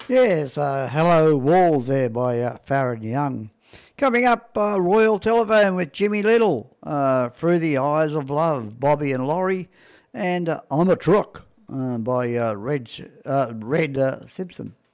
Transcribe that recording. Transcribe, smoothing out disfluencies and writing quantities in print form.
Yes, Hello Walls there by Farron Young. Coming up, Royal Telephone with Jimmy Little, Through the Eyes of Love, Bobby and Laurie, and I'm a Truck by Red Simpson.